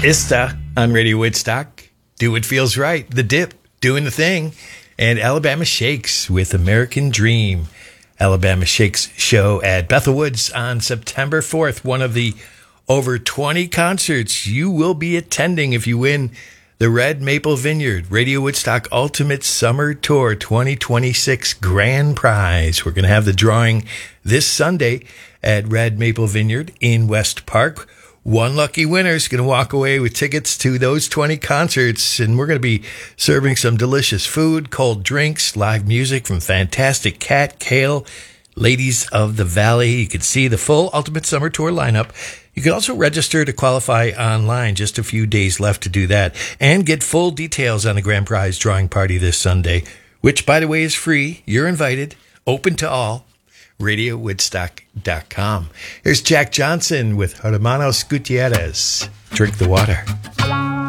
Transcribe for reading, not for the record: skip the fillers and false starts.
Ista on Radio Woodstock. Do What Feels Right. The Dip, doing the thing. And Alabama Shakes with American Dream. Alabama Shakes show at Bethel Woods on September 4th. One of the over 20 concerts you will be attending if you win the Red Maple Vineyard Radio Woodstock Ultimate Summer Tour 2026 Grand Prize. We're going to have the drawing this Sunday at Red Maple Vineyard in West Park. One lucky winner is going to walk away with tickets to those 20 concerts, and we're going to be serving some delicious food, cold drinks, live music from Fantastic Cat, Kale, Ladies of the Valley. You can see the full Ultimate Summer Tour lineup. You can also register to qualify online. Just a few days left to do that, and get full details on the grand prize drawing party this Sunday, which, by the way, is free. You're invited, open to all. RadioWoodstock.com. Here's Jack Johnson with Hermanos Gutierrez. Drink the water.